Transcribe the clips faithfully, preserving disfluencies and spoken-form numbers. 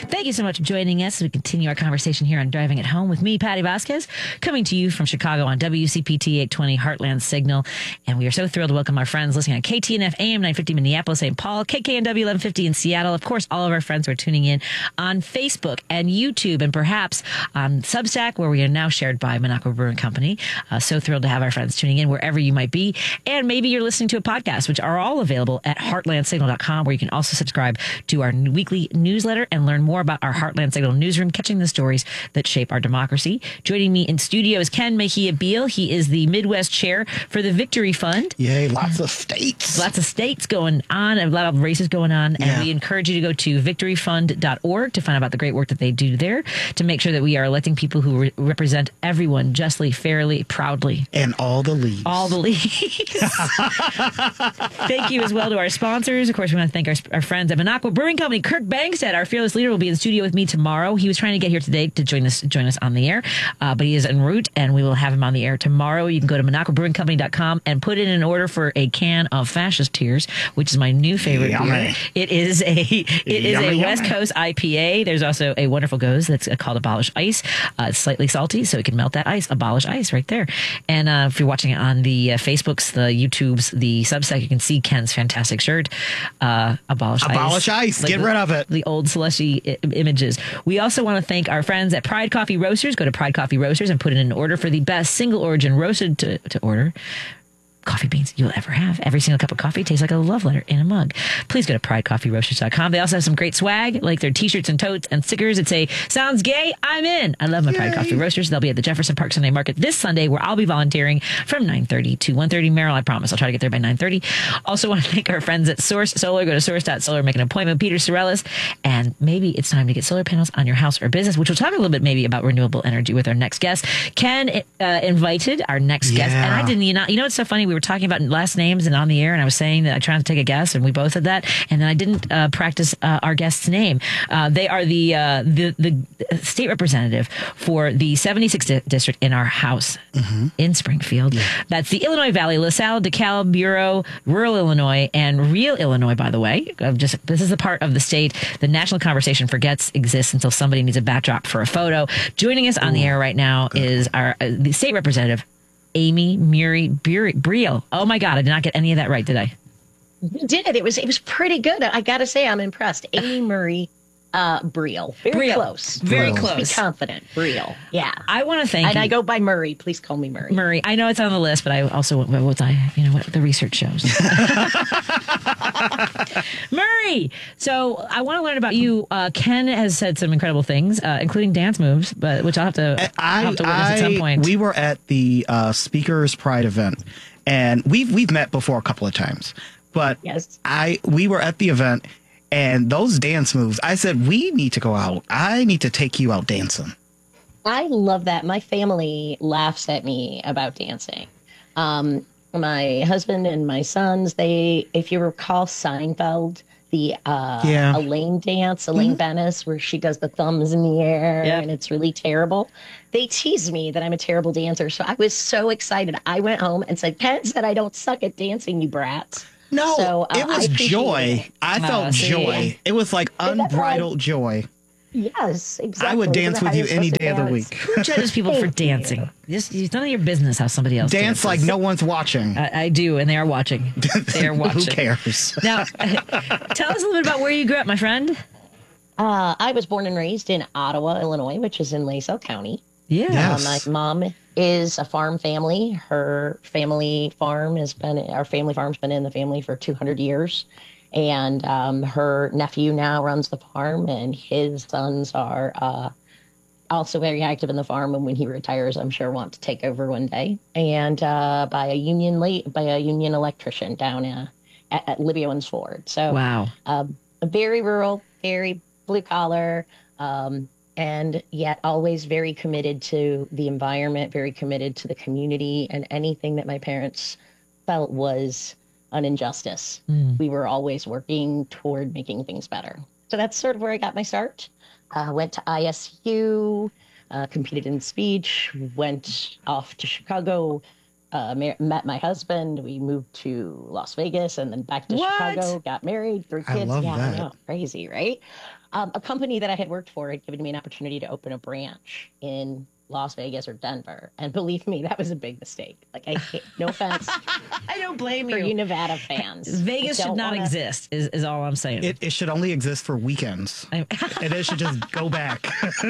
Thank you so much for joining us as we continue our conversation here on Driving It Home with me, Patty Vasquez, coming to you from Chicago on W C P T eight twenty Heartland Signal. And we are so thrilled to welcome our friends listening on K T N F A M nine fifty Minneapolis, Saint Paul, K K N W eleven fifty in Seattle. Of course, all of our friends who are tuning in on Facebook and YouTube and perhaps on Substack, where we are now shared by Minocqua Brewing Company. Uh, so thrilled to have our friends tuning in wherever you might be. And maybe you're listening to a podcast, which are all available at heartland signal dot com, where you can also subscribe to our weekly newsletter and learn more about our Heartland Signal newsroom, catching the stories that shape our democracy. Joining me in studio is Ken Mejia Beal. He is the Midwest chair for the Victory Fund. Yay, lots of states. Lots of states going on, a lot of races going on. And Yeah. we encourage you to go to victory fund dot org to find out about the great work that they do there, to make sure that we are electing people who re- represent everyone justly, fairly, proudly. And all the leagues. All the leagues. Thank you as well to our sponsors. Of course, we want to thank our, our friends at Minocqua Brewing Company. Kirk Bangstead, our fearless leader, will be in the studio with me tomorrow. He was trying to get here today to join us join us on the air, uh, but he is en route, and we will have him on the air tomorrow. You can go to minocqua brewing company dot com and put in an order for a can of Fascist Tears, which is my new favorite Yummy. beer. It is a it is Yummy, a yummy. West Coast I P A. There's also a wonderful goes that's called Abolish Ice. Uh, it's slightly salty, so it can melt that ice. Abolish Ice right there. And uh, if you're watching it on the uh, Facebooks, the YouTubes, the Substack, you can see Ken's fantastic shirt. Uh, Abolish Ice. Abolish ice. Like Get the- rid of it. The old slushy I- images. We also want to thank our friends at Pride Coffee Roasters. Go to Pride Coffee Roasters and put in an order for the best single origin roasted to, to order coffee beans you'll ever have. Every single cup of coffee tastes like a love letter in a mug. Please go to pride coffee roasters dot com. They also have some great swag, like their t-shirts and totes and stickers that say, "Sounds gay, I'm in." I love my Pride Coffee Roasters. They'll be at the Jefferson Park Sunday Market this Sunday, where I'll be volunteering from nine thirty to one thirty. Merrill, I promise. I'll try to get there by nine thirty. Also want to thank our friends at Source Solar. Go to source dot solar, make an appointment with Peter Sorellis, and maybe it's time to get solar panels on your house or business, which we'll talk a little bit maybe about renewable energy with our next guest. Ken uh, invited our next guest, and I Yeah. didn't, you know, you know, it's so funny. We were talking about last names and on the air, and I was saying that I tried to take a guess, and we both said that, and then I didn't uh, practice uh, our guest's name. Uh, they are the, uh, the the state representative for the seventy-sixth di- district in our House in Springfield. That's the Illinois Valley, LaSalle, DeKalb, Bureau, rural Illinois, and real Illinois, by the way. Uh, just This is the part of the state the national conversation forgets exists until somebody needs a backdrop for a photo. Joining us on the air right now is our uh, the state representative, Amy Murray Briel. Oh my God, I did not get any of that right, did I? You did. It was it was pretty good. I got to say, I'm impressed. Amy Murray uh, Briel. Very Briel. close. Very Let's close. Be confident. Briel. Yeah. I want to thank And you. I go by Murray. Please call me Murray. Murray. I know it's on the list, but I also what what I you know what the research shows. Murray. So I want to learn about you. Uh, Ken has said some incredible things, uh, including dance moves, but which I'll have to, I, I'll have to witness I, at some point. We were at the uh, Speakers Pride event, and we've we've met before a couple of times. But Yes. I we were at the event, and those dance moves. I said we need to go out. I need to take you out dancing. I love that. My family laughs at me about dancing. Um, my husband and my sons, they, if you recall Seinfeld, the uh, Yeah. Elaine dance, Elaine Bennis, where she does the thumbs in the air Yeah. and it's really terrible. They tease me that I'm a terrible dancer. So I was so excited. I went home and said, Ken said I don't suck at dancing, you brats. No, So, uh, it was I appreciate joy. it. I Oh, felt see? joy. It was like that's why- unbridled joy. Yes, exactly. I would dance That's with how you you're any supposed to day of the dance. week. Who judges people for Thank you. dancing? Just, it's none of your business how somebody else Dance like dances. no one's watching. I, I do, and they are watching. They are watching. Who cares? Now, tell us a little bit about where you grew up, my friend. Uh, I was born and raised in Ottawa, Illinois, which is in Lacey County. Yeah. Yes. Uh, my mom is a farm family. Her family farm has been, our family farm's been in the family for two hundred years. And um, her nephew now runs the farm, and his sons are uh, also very active in the farm. And when he retires, I'm sure want to take over one day. And uh, by a union late, by a union electrician down uh, at, at Libby Owens Ford. So Wow. um, very rural, very blue collar, um, and yet always very committed to the environment, very committed to the community, and anything that my parents felt was an injustice. Mm. We were always working toward making things better. So that's sort of where I got my start. Uh, went to I S U, uh, competed in speech, went off to Chicago, uh, mar- met my husband. We moved to Las Vegas and then back to What? Chicago, got married, three I kids. love Yeah, that. I know. Crazy, right? Um, a company that I had worked for had given me an opportunity to open a branch in Las Vegas or Denver. And believe me, that was a big mistake. Like, I hate, no offense I don't blame for you. you Nevada fans. Vegas I should don't not wanna- exist, is, is all I'm saying. It, it should only exist for weekends, I- and it should just go back.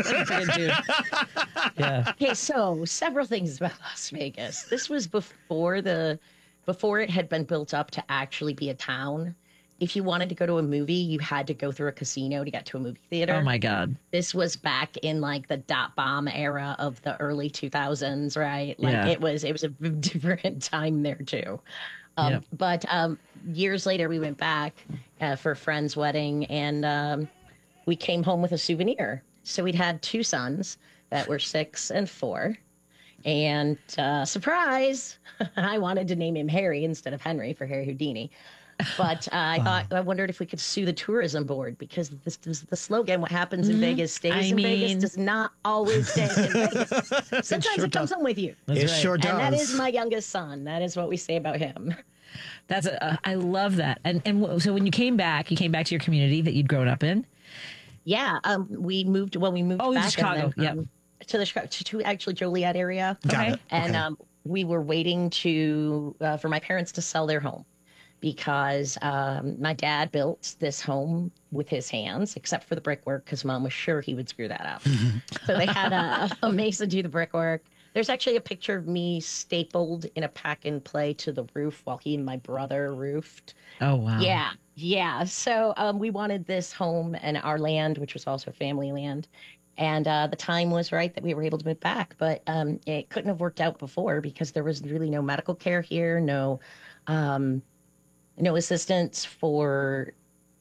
yeah. Okay, so several things about Las Vegas. This was before the before it had been built up to actually be a town. If you wanted to go to a movie, you had to go through a casino to get to a movie theater. Oh my God. This was back in like the dot bomb era of the early two thousands, right? Like Yeah. it was it was a different time there too. Um, Yep. But um, years later, we went back uh, for a friend's wedding, and um, we came home with a souvenir. So we'd had two sons that were six and four. And uh, surprise, I wanted to name him Harry instead of Henry for Harry Houdini. But uh, I thought, I wondered if we could sue the tourism board, because this, this the slogan, what happens in Vegas stays I in mean- Vegas, does not always stay in Vegas. Sometimes sure it comes does. home with you. That's it right. sure does. And that is my youngest son. That is what we say about him. That's a, uh, I love that. And and w- so when you came back, you came back to your community that you'd grown up in. Yeah, um, we moved. Well, we moved Oh, to back Chicago, and then, yeah. um, to the Chicago, to, to actually Joliet area. Got Okay. it. And Okay. um, we were waiting to uh, for my parents to sell their home, because um, my dad built this home with his hands, except for the brickwork, because mom was sure he would screw that up. So they had a, a mason do the brickwork. There's actually a picture of me stapled in a pack and play to the roof while he and my brother roofed. Oh wow. Yeah, yeah. So um, we wanted this home and our land, which was also family land. And uh, the time was right that we were able to move back. But um, it couldn't have worked out before, because there was really no medical care here, no, um, no assistance for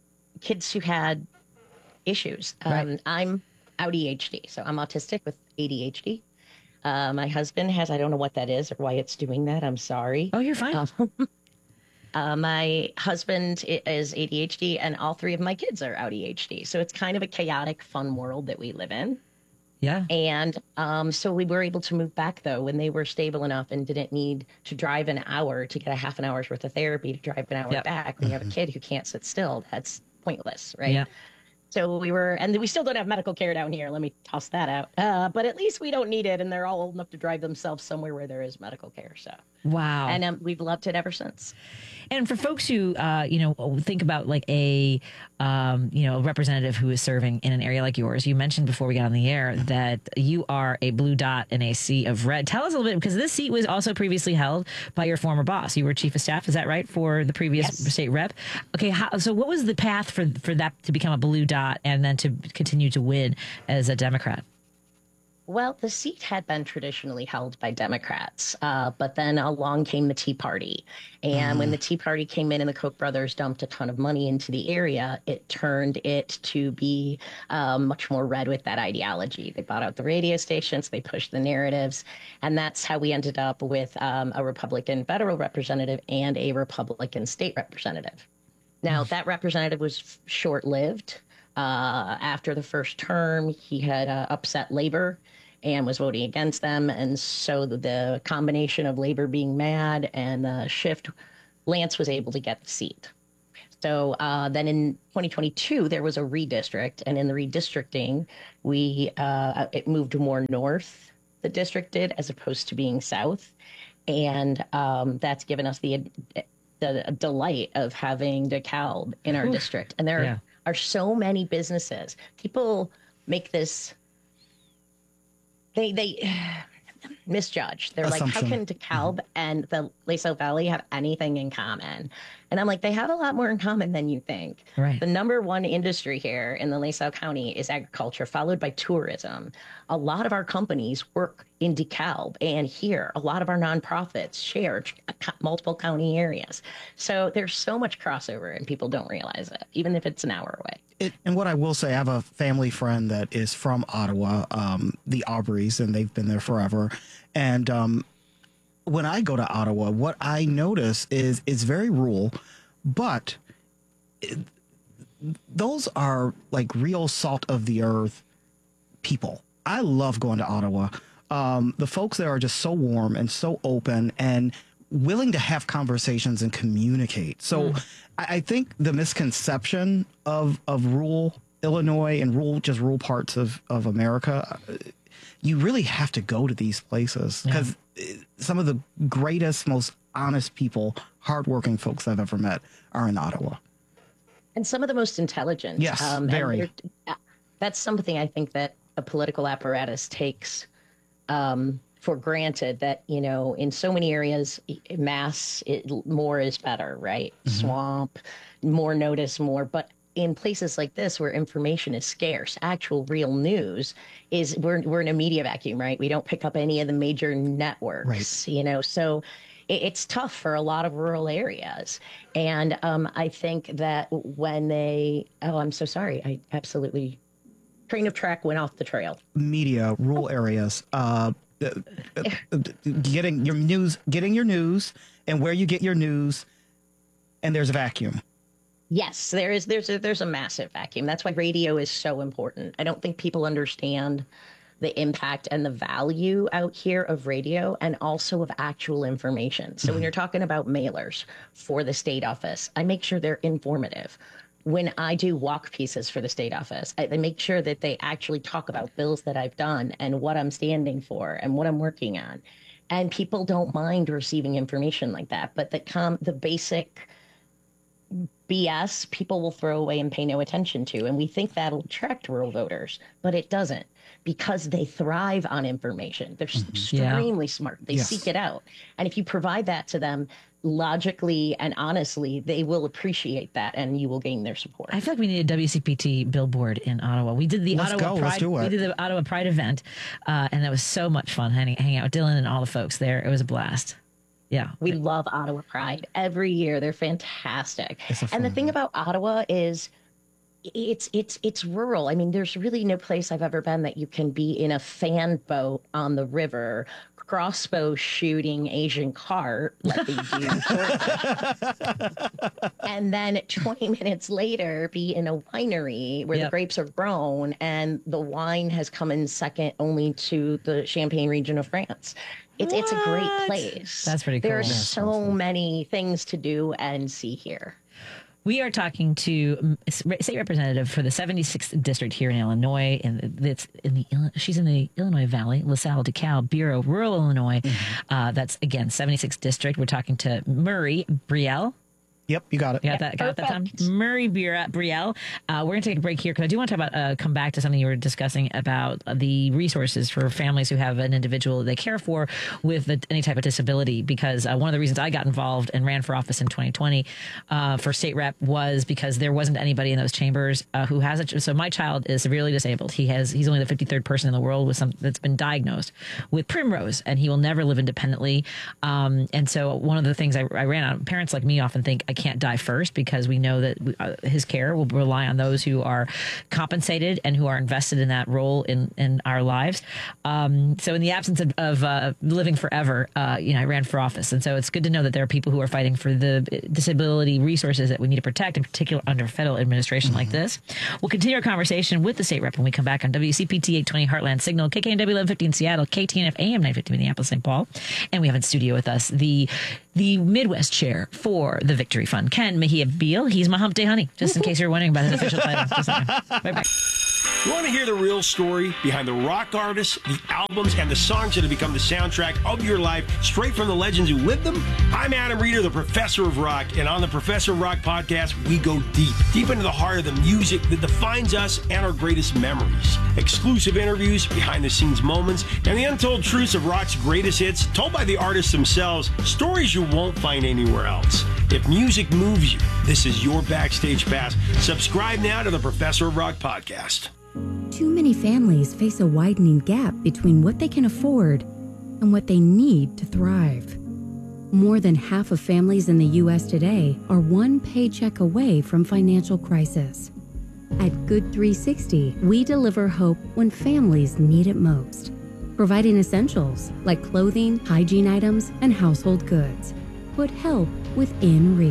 kids who had issues. Um, Right. I'm A D H D, so I'm autistic with A D H D. Uh, my husband has, I don't know what that is or why it's doing that. I'm sorry. Oh, you're fine. Um, Uh, my husband i- is A D H D, and all three of my kids are A D H D. So it's kind of a chaotic, fun world that we live in. yeah. And um, so we were able to move back, though, when they were stable enough and didn't need to drive an hour to get a half an hour's worth of therapy to drive an hour Yep. back. When you have a kid who can't sit still, that's pointless, right? Yeah. So we were, and we still don't have medical care down here. Let me toss that out. Uh, but at least we don't need it, and they're all old enough to drive themselves somewhere where there is medical care. So, Wow. and um, we've loved it ever since. And for folks who, uh, you know, think about like a, um, you know, a representative who is serving in an area like yours, you mentioned before we got on the air that you are a blue dot in a sea of red. Tell us a little bit, because this seat was also previously held by your former boss. You were chief of staff, is that right, for the previous Yes. state rep? Okay, how, so what was the path for for that to become a blue dot and then to continue to win as a Democrat? Well, the seat had been traditionally held by Democrats, uh, but then along came the Tea Party. And when the Tea Party came in and the Koch brothers dumped a ton of money into the area, it turned it to be um, much more red with that ideology. They bought out the radio stations, they pushed the narratives, and that's how we ended up with um, a Republican federal representative and a Republican state representative. Now, that representative was short lived. Uh, after the first term, he had uh, upset labor and was voting against them. And so the, the combination of labor being mad and the shift, Lance was able to get the seat. So uh, then in twenty twenty-two, there was a redistrict. And in the redistricting, we uh, it moved more north, the district did, as opposed to being south. And um, that's given us the the delight of having DeKalb in our district. And there Yeah. are so many businesses. People make this, they they misjudge. They're like, how Assumption. can DeKalb and the Lacey Valley have anything in common? And I'm like, they have a lot more in common than you think. Right. The number one industry here in the Lacey County is agriculture, followed by tourism. A lot of our companies work in DeKalb, and here, a lot of our nonprofits share co- multiple county areas. So there's so much crossover, and people don't realize it, even if it's an hour away. It, and what I will say, I have a family friend that is from Ottawa, um, the Aubreys, and they've been there forever. And um, when I go to Ottawa, what I notice is it's very rural, but it, those are like real salt of the earth people. I love going to Ottawa. Um, the folks there are just so warm and so open and willing to have conversations and communicate. So mm. I, I think the misconception of of rural Illinois and rural just rural parts of, of America, you really have to go to these places because yeah. some of the greatest, most honest people, hardworking folks I've ever met are in Ottawa. And some of the most intelligent. Yes, um, very. That's something I think that a political apparatus takes um, for granted, that, you know, in so many areas, mass, it, more is better, right? Mm-hmm. Swamp, more notice, more. But in places like this where information is scarce, actual real news is, we're, we're in a media vacuum, right? We don't pick up any of the major networks, right. you know, so it, it's tough for a lot of rural areas. And um, I think that when they, oh, I'm so sorry. I absolutely, train of track went off the trail. Media, rural areas, uh, getting your news, getting your news and where you get your news. And there's a vacuum. Yes, there is. There's a, there's a massive vacuum. That's why radio is so important. I don't think people understand the impact and the value out here of radio and also of actual information. So mm-hmm. when you're talking about mailers for the state office, I make sure they're informative. When I do walk pieces for the state office, I, I make sure that they actually talk about bills that I've done and what I'm standing for and what I'm working on. And people don't mind receiving information like that. But the com- the basic B S people will throw away and pay no attention to. And we think that'll attract rural voters, but it doesn't, because they thrive on information. They're mm-hmm. extremely yeah. smart. They yes. seek it out. And if you provide that to them logically and honestly, they will appreciate that and you will gain their support. I feel like we need a W C P T billboard in Ottawa. We did the Let's Ottawa go. Pride. Let's do it. We did the Ottawa Pride event, uh, and that was so much fun hanging, hanging out with Dylan and all the folks there. It was a blast. Yeah. We love Ottawa Pride every year. They're fantastic. And the thing about Ottawa is it's it's it's rural. I mean, there's really no place I've ever been that you can be in a fan boat on the river, crossbow shooting Asian carp like they do. And then twenty minutes later be in a winery where yep. the grapes are grown and the wine has come in second only to the Champagne region of France. It's what? It's a great place. That's pretty cool. There are so awesome. many things to do and see here. We are talking to state representative for the seventy-sixth district here in Illinois, and it's in the she's in the Illinois Valley, LaSalle, DeKalb Bureau, rural Illinois. Mm-hmm. Uh, that's again seventy-sixth district. We're talking to Murray Brielle. Yep, you got it. You got that? Got that time? Murray Brielle. Uh, we're going to take a break here because I do want to talk about, uh, come back to something you were discussing about the resources for families who have an individual they care for with a, any type of disability. Because uh, one of the reasons I got involved and ran for office in twenty twenty uh, for state rep was because there wasn't anybody in those chambers uh, who has it. So my child is severely disabled. He has he's only the fifty-third person in the world with some that's been diagnosed with Primrose, and he will never live independently. Um, and so one of the things I, I ran on, parents like me often think I can't die first because we know that uh, his care will rely on those who are compensated and who are invested in that role in, in our lives. Um, so in the absence of, of uh, living forever, uh, you know, I ran for office. And so it's good to know that there are people who are fighting for the disability resources that we need to protect, in particular under federal administration mm-hmm. like this. We'll continue our conversation with the state rep when we come back on W C P T eight twenty Heartland Signal, K K N W eleven fifty in Seattle, K T N F A M nine fifty Minneapolis, Saint Paul. And we have in studio with us the the Midwest chair for the Victory Fund, Ken Mejia Beal. He's my hump day honey, just in case you're wondering about his official title. Just right back. You want to hear the real story behind the rock artists, the albums, and the songs that have become the soundtrack of your life, straight from the legends who lived them? I'm Adam Reeder, the Professor of Rock, and on the Professor of Rock podcast, we go deep, deep into the heart of the music that defines us and our greatest memories. Exclusive interviews, behind-the-scenes moments, and the untold truths of rock's greatest hits, told by the artists themselves, stories you won't find anywhere else. If music moves you, this is your backstage pass. Subscribe now to the Professor of Rock podcast. Too many families face a widening gap between what they can afford and what they need to thrive. More than half of families in the U S today are one paycheck away from financial crisis. At Good three sixty, we deliver hope when families need it most, providing essentials like clothing, hygiene items, and household goods. Put help within reach.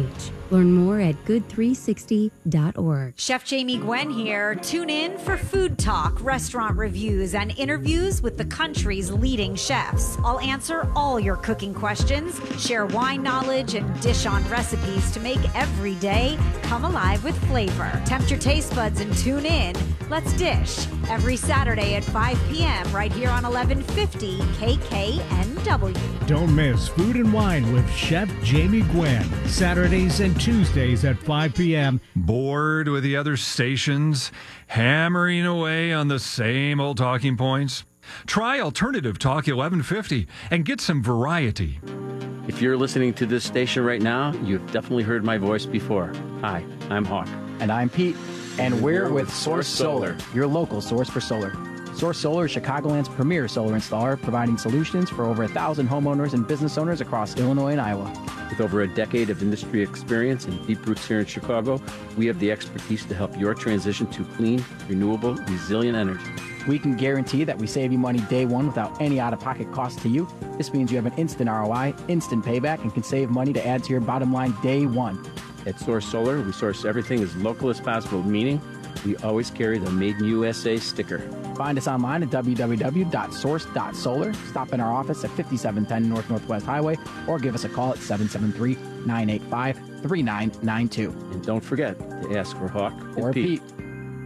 Learn more at good three sixty dot org. Chef Jamie Gwen here. Tune in for food talk, restaurant reviews, and interviews with the country's leading chefs. I'll answer all your cooking questions, share wine knowledge, and dish on recipes to make every day come alive with flavor. Tempt your taste buds and tune in. Let's dish every Saturday at five p.m. right here on eleven fifty K K N W. Don't miss Food and Wine with Chef Jamie Gwen, Saturdays and Tuesdays at five p.m. Bored with the other stations, hammering away on the same old talking points? Try Alternative Talk eleven fifty and get some variety. If you're listening to this station right now, you've definitely heard my voice before. Hi, I'm Hawk. And I'm Pete. And we're with Source Solar, your local source for solar. Source Solar is Chicagoland's premier solar installer, providing solutions for over a thousand homeowners and business owners across Illinois and Iowa. With over a decade of industry experience and deep roots here in Chicago, we have the expertise to help your transition to clean, renewable, resilient energy. We can guarantee that we save you money day one without any out-of-pocket cost to you. This means you have an instant R O I, instant payback, and can save money to add to your bottom line day one. At Source Solar, we source everything as local as possible, meaning we always carry the Made in U S A sticker. Find us online at w w w dot source dot solar. Stop in our office at fifty-seven ten North Northwest Highway or give us a call at seven seven three, nine eight five, three nine nine two. And don't forget to ask for Hawk or Pete. Pete.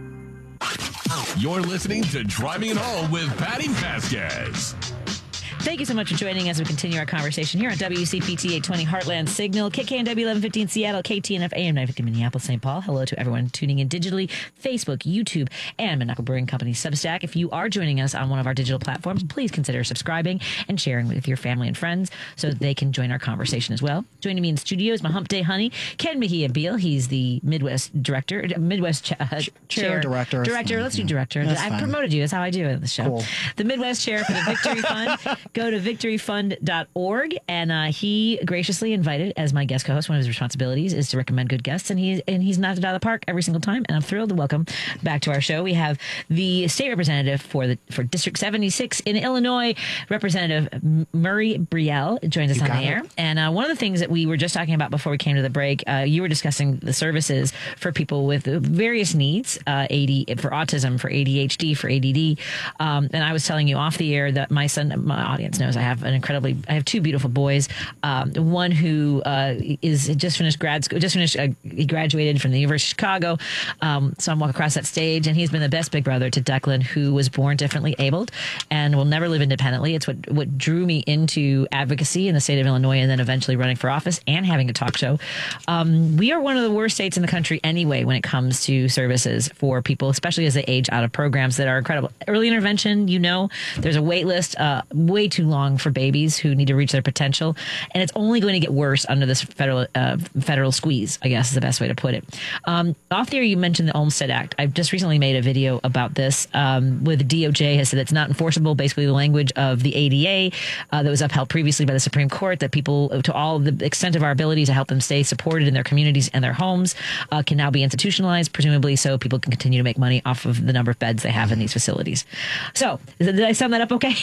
You're listening to Driving It Home with Patty Vasquez. Thank you so much for joining us. We continue our conversation here on W C P T eight twenty Heartland Signal, K K N W eleven fifteen Seattle, K T N F A M nine fifty Minneapolis, Saint Paul. Hello to everyone tuning in digitally, Facebook, YouTube, and Monaco Brewing Company Substack. If you are joining us on one of our digital platforms, please consider subscribing and sharing with your family and friends so that they can join our conversation as well. Joining me in studio is my Hump Day honey, Ken Mejia Beal. He's the Midwest director, Midwest cha- uh, chair, chair director. Director. Let's do director. That's I fine. promoted you. That's how I do it in the show. Cool. The Midwest chair for the Victory Fund. Go to victory fund dot org, and uh, he graciously invited as my guest co-host. One of his responsibilities is to recommend good guests, and he's and he's knocked it out of the park every single time. And I'm thrilled to welcome back to our show. We have the state representative for the for District seventy-six in Illinois, Representative Murray Brielle, joins us You on the got air. it. And uh, one of the things that we were just talking about before we came to the break, uh, you were discussing the services for people with various needs, uh, A D for autism, for A D H D, for A D D, um, and I was telling you off the air that my son, my audience knows I have an incredibly, I have two beautiful boys. Um, one who uh, is just finished grad school, just finished, uh, he graduated from the University of Chicago. Um, so I'm walking across that stage, and he's been the best big brother to Declan, who was born differently abled and will never live independently. It's what what drew me into advocacy in the state of Illinois, and then eventually running for office and having a talk show. Um, we are one of the worst states in the country anyway when it comes to services for people, especially as they age out of programs that are incredible. Early intervention, you know, there's a wait list uh, way too long for babies who need to reach their potential, and it's only going to get worse under this federal uh, federal squeeze, I guess is the best way to put it. Um, off the air, you mentioned the Olmstead Act. I've just recently made a video about this, um, where the D O J has said it's not enforceable, basically the language of the A D A uh, that was upheld previously by the Supreme Court, that people, to all the extent of our ability to help them stay supported in their communities and their homes, uh, can now be institutionalized, presumably so people can continue to make money off of the number of beds they have in these facilities. So, did I sum that up okay?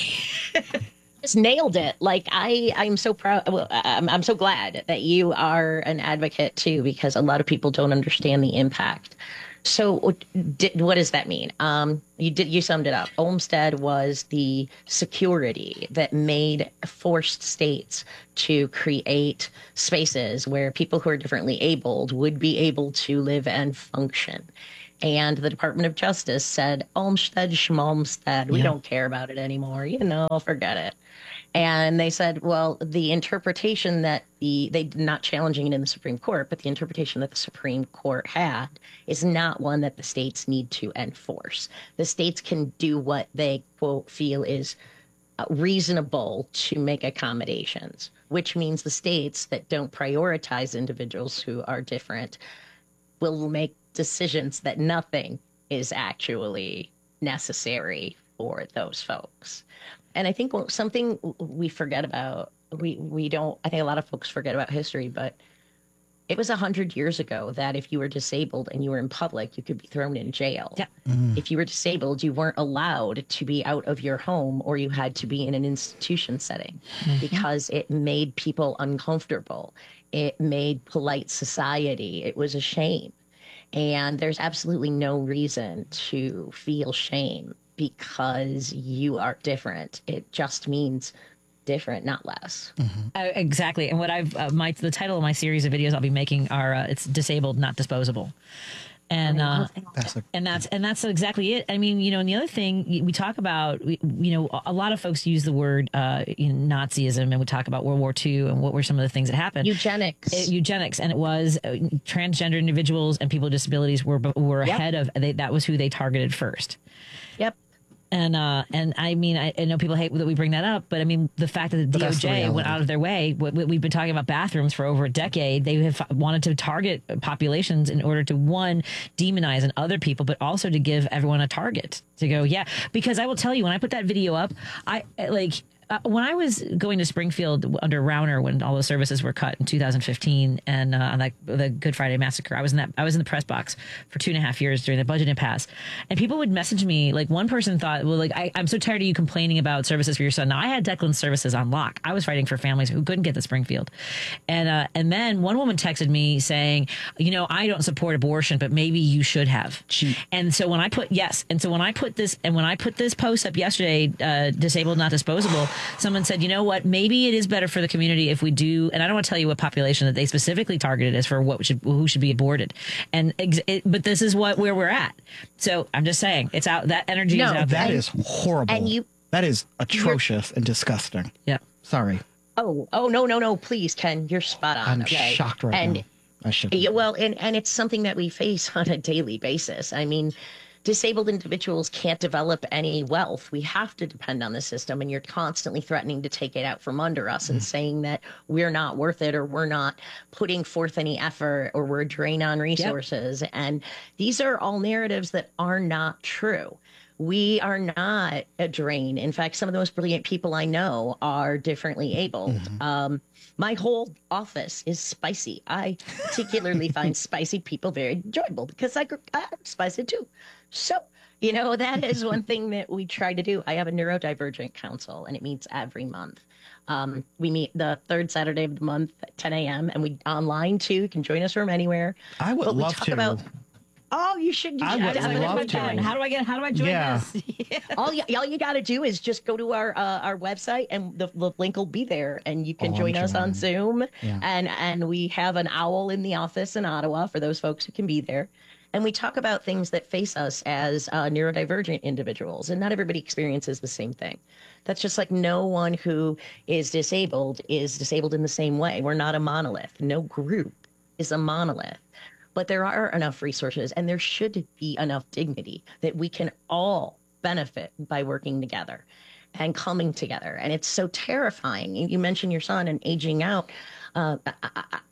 Just nailed it. Like I, I'm so proud. Well, I'm, I'm so glad that you are an advocate too, because a lot of people don't understand the impact. So, did, what does that mean? Um, you did. You summed it up. Olmstead was the security that made forced states to create spaces where people who are differently abled would be able to live and function. And the Department of Justice said, Olmstead, schmalmstead, we Yeah. don't care about it anymore. You know, forget it. And they said, well, the interpretation that the, they not challenging it in the Supreme Court, but the interpretation that the Supreme Court had is not one that the states need to enforce. The states can do what they, quote, feel is uh, reasonable to make accommodations, which means the states that don't prioritize individuals who are different will make decisions that nothing is actually necessary for those folks. And I think something we forget about, we, we don't, I think a lot of folks forget about history, but It was a hundred years ago that if you were disabled and you were in public, you could be thrown in jail. Yeah. Mm. If you were disabled, you weren't allowed to be out of your home, or you had to be in an institution setting Mm-hmm. because it made people uncomfortable. It made polite society. It was a shame. And there's absolutely no reason to feel shame because you are different. It just means different, not less. Uh, exactly. And what I've uh, my the title of my series of videos I'll be making are uh, it's disabled, not disposable. And uh, That's a, and that's and that's exactly it. I mean, you know, and the other thing we talk about, we, you know, a lot of folks use the word uh, you know, Nazism, and we talk about World War Two and what were some of the things that happened. Eugenics, It- eugenics, and it was uh, transgender individuals and people with disabilities were were Yep. ahead of. They, that was who they targeted first. Yep. And uh, and I mean, I, I know people hate that we bring that up, but I mean, the fact that the But that's the D O J went reality. out of their way, we, we've been talking about bathrooms for over a decade. They have wanted to target populations in order to, one, demonize and other people, but also to give everyone a target to go, yeah. Because I will tell you, when I put that video up, I like. Uh, when I was going to Springfield under Rauner, when all the services were cut in two thousand fifteen, and uh, on that, the Good Friday massacre, I was in that I was in the press box for two and a half years during the budget impasse, and people would message me. Like one person thought, "Well, like I, I'm so tired of you complaining about services for your son." Now I had Declan's services on lock. I was fighting for families who couldn't get to Springfield, and uh, and then one woman texted me saying, "You know, I don't support abortion, but maybe you should have." Cheap. And so when I put yes, and so when I put this and when I put this post up yesterday, uh, disabled not disposable, someone said, you know what, maybe it is better for the community if we do, and I don't want to tell you what population that they specifically targeted as for what should who should be aborted, and ex- it, but this is what where we're at. So I'm just saying, it's out. That energy No, is out that there. is horrible. And you- that is atrocious and disgusting. Yeah. Sorry. Oh, oh no, no, no! Please, Ken, you're spot on. I'm okay? shocked right and, now. I should. Yeah, well, and, and it's something that we face on a daily basis. I mean, disabled individuals can't develop any wealth. We have to depend on the system, and you're constantly threatening to take it out from under us and saying that we're not worth it, or we're not putting forth any effort, or we're a drain on resources. And these are all narratives that are not true. We are not a drain. In fact, some of the most brilliant people I know are differently abled. Mm-hmm. Um, my whole office is spicy. I particularly find spicy people very enjoyable because I, I'm spicy too. So, you know, that is one thing that we try to do. I have a neurodivergent council, and it meets every month. Um, we meet the third Saturday of the month at ten a.m. and we online too. You can join us from anywhere. I would But we love talk to. about- Oh, you should. You I should would definitely love put that. to. How do I get? How do I join Yeah. this? all you, all you got to do is just go to our uh, our website, and the, the link will be there, and you can Oh, I'm join us on Zoom. Yeah. And and we have an owl in the office in Ottawa for those folks who can be there. And we talk about things that face us as uh, neurodivergent individuals, and not everybody experiences the same thing. That's just like no one who is disabled is disabled in the same way. We're not a monolith. No group is a monolith. But there are enough resources, and there should be enough dignity that we can all benefit by working together and coming together. And it's so terrifying. You you mentioned your son and aging out. Uh, I- I- I-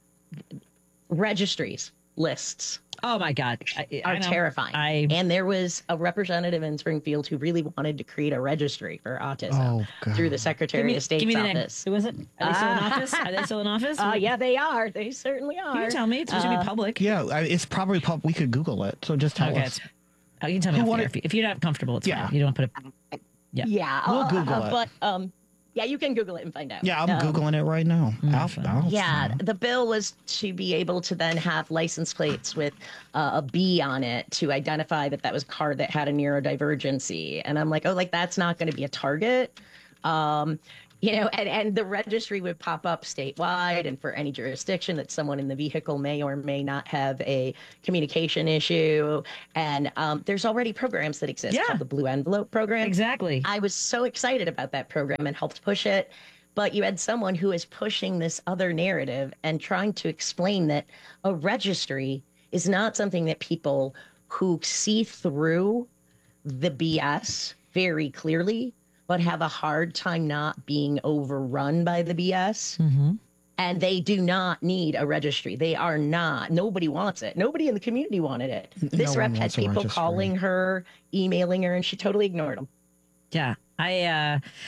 registries, lists Oh my God, I, I are know. terrifying. I And there was a representative in Springfield who really wanted to create a registry for autism Oh, God. through the Secretary give me, of State's give me the name. office. Who is it? Are they still in Ah. office? Are they still in office? Uh, yeah, they are. They certainly are. You can tell me. It's supposed to Uh, be public. Yeah, I, it's probably pub- we could Google it. So just tell Okay, us. it's- oh, you can tell me Who off wanted- air. If, you, if you're not comfortable, it's Yeah. fine. You don't put it. Yeah. Yeah, We'll uh, Google uh, it. But um, yeah, you can Google it and find out. Yeah, I'm Um, Googling it right now. I'll, I'll, Yeah, the bill was to be able to then have license plates with uh, a B on it to identify that that was a car that had a neurodivergency. And I'm like, oh, like that's not going to be a target. Um, you know, and, and the registry would pop up statewide and for any jurisdiction that someone in the vehicle may or may not have a communication issue. And um, there's already programs that exist Yeah. called the Blue Envelope Program. Exactly. I was so excited about that program and helped push it. But you had someone who is pushing this other narrative and trying to explain that a registry is not something that people who see through the B S very clearly, but have a hard time not being overrun by the B S. Mm-hmm. And they do not need a registry. They are not. Nobody wants it. Nobody in the community wanted it. This No rep one had wants a people registry. calling her, emailing her, and she totally ignored them. Yeah. I, uh,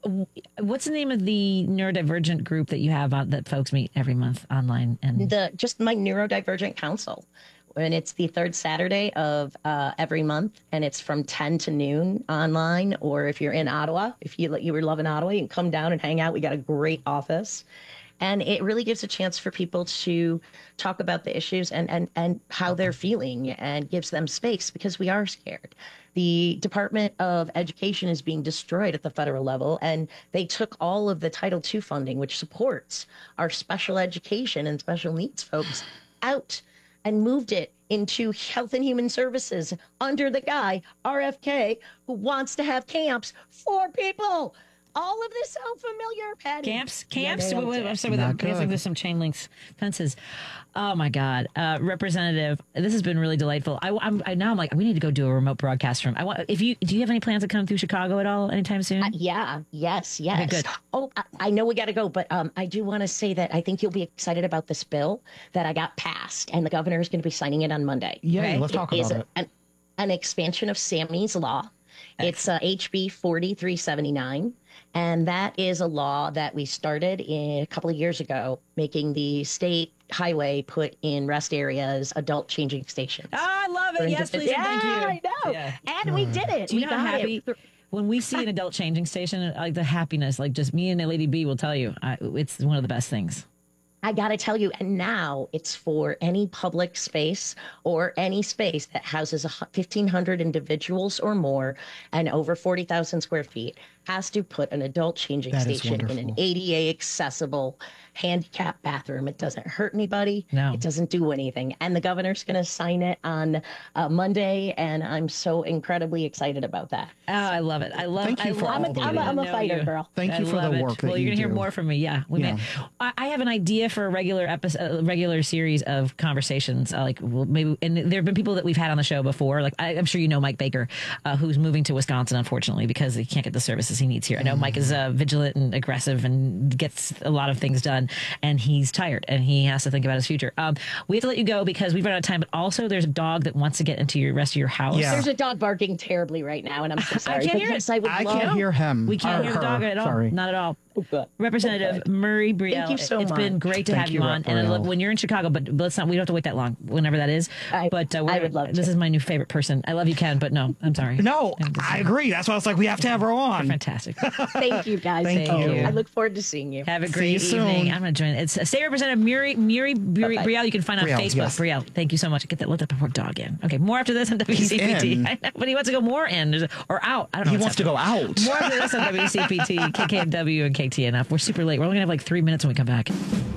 what's the name of the neurodivergent group that you have on, that folks meet every month online? And the just my Neurodivergent Council. And it's the third Saturday of uh, every month, and it's from ten to noon online. Or if you're in Ottawa, if you you were loving Ottawa, you can come down and hang out. We got a great office, and it really gives a chance for people to talk about the issues and and and how they're feeling, and gives them space, because we are scared. The Department of Education is being destroyed at the federal level, and they took all of the Title two funding, which supports our special education and special needs folks, out and moved it into Health and Human Services under the guy, R F K, who wants to have camps for people. All of this sound familiar, Patty? Camps? Camps? Yeah, wait, wait, I'm sorry, Not guessing good. there's some chain links fences. Oh, my God. Uh, Representative, this has been really delightful. I, I'm, I, now I'm like, we need to go do a remote broadcast from. I want. If you Do you have any plans to come through Chicago at all anytime soon? Uh, yeah, yes, yes. Okay, good. Oh, I, I know we got to go, but um, I do want to say that I think you'll be excited about this bill that I got passed, and the governor is going to be signing it on Monday. Yeah, Okay. let's talk It is about it. An, an expansion of Sammy's Law. It's uh, H B forty-three seventy-nine, and that is a law that we started in, a couple of years ago, making the state highway put in rest areas adult changing stations. Oh, I love it. Yes, please. Yeah, Thank you. I know. Yeah. And we did it. Do you we know how got happy it. when we see an adult changing station, like the happiness, like just me and Lady B will tell you, I, it's one of the best things. I got to tell you, and now it's for any public space or any space that houses fifteen hundred individuals or more and over forty thousand square feet has to put an adult changing That is station in an wonderful. A D A accessible handicap bathroom. It doesn't hurt anybody. No. It doesn't do anything. And the governor's going to sign it on uh, Monday, and I'm so incredibly excited about that. Oh, I love it. I love. Thank you I for love all I'm a, the I'm a, I'm a know fighter, you. girl. Thank I you for love the it. work that Well, you you're gonna hear do. more from me. Yeah, we Yeah. may. I, I have an idea for a regular episode, a regular series of conversations. Uh, like, well, maybe, and there have been people that we've had on the show before. Like, I, I'm sure you know Mike Baker, uh, who's moving to Wisconsin, unfortunately, because he can't get the services he needs here. I know Mike is uh, vigilant and aggressive and gets a lot of things done, and he's tired and he has to think about his future. Um, we have to let you go because we've run out of time. But also, there's a dog that wants to get into your rest of your house. Yeah. There's a dog barking terribly right now, and I'm so sorry. can't hear because it. I would I love can't hear him. We can't or hear the her. dog at all. Sorry. Not at all. good. Representative Okay. Murray Brielle. Thank you so It's much. been great to Thank have you, you on. Rep. And I love Brielle. when you're in Chicago, but let's not. We don't have to wait that long. Whenever that is. I- but uh, we're, I would love This to. is my new favorite person. I love you, Ken, but no, I'm sorry. No, I agree. That's why I was like, we have to have her on. Fantastic. Thank you, guys. Thank you. I look forward to seeing you. Have a See great you soon. evening. I'm going to join. It's uh, State Representative Murray Murray Brielle. Bye-bye. You can find on Brielle, Facebook. yes. Brielle, thank you so much. Get that. Let that poor dog in. Okay, more after this on W C P T. in. I know, but he wants to go more in There's a- or out. I don't know. He what's wants to go happening. out. More after this on W C P T, K K M W, and K T N F. We're super late. We're only going to have like three minutes when we come back.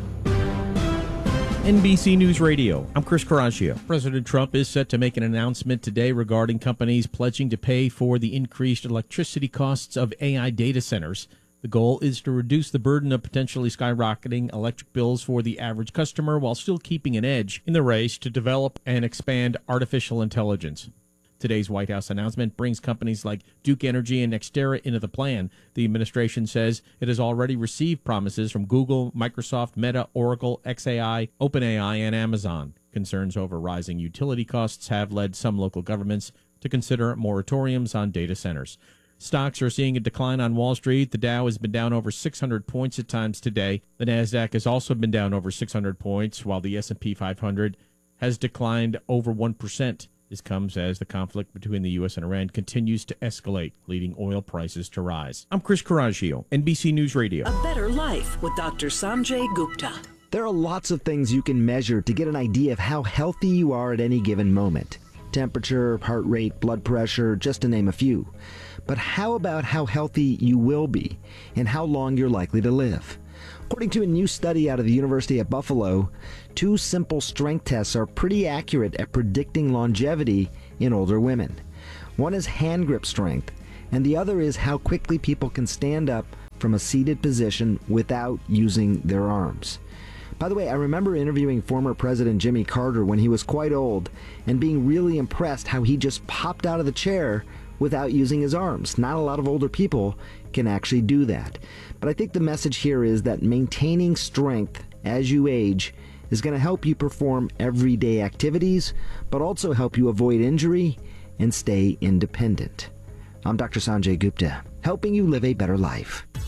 N B C News Radio. I'm Chris Caraccio. President Trump is set to make an announcement today regarding companies pledging to pay for the increased electricity costs of A I data centers. The goal is to reduce the burden of potentially skyrocketing electric bills for the average customer while still keeping an edge in the race to develop and expand artificial intelligence. Today's White House announcement brings companies like Duke Energy and Nextera into the plan. The administration says it has already received promises from Google, Microsoft, Meta, Oracle, X A I, OpenAI, and Amazon. Concerns over rising utility costs have led some local governments to consider moratoriums on data centers. Stocks are seeing a decline on Wall Street. The Dow has been down over six hundred points at times today. The Nasdaq has also been down over six hundred points, while the S and P five hundred has declined over one percent. This comes as the conflict between the U S and Iran continues to escalate, leading oil prices to rise. I'm Chris Caraccio, N B C News Radio. A better life with Doctor Sanjay Gupta. There are lots of things you can measure to get an idea of how healthy you are at any given moment. Temperature, heart rate, blood pressure, just to name a few. But how about how healthy you will be and how long you're likely to live? According to a new study out of the University of Buffalo, two simple strength tests are pretty accurate at predicting longevity in older women. One is hand grip strength, and the other is how quickly people can stand up from a seated position without using their arms. By the way, I remember interviewing former President Jimmy Carter when he was quite old and being really impressed how he just popped out of the chair without using his arms. Not a lot of older people can actually do that. But I think the message here is that maintaining strength as you age is going to help you perform everyday activities, but also help you avoid injury and stay independent. I'm Doctor Sanjay Gupta, helping you live a better life.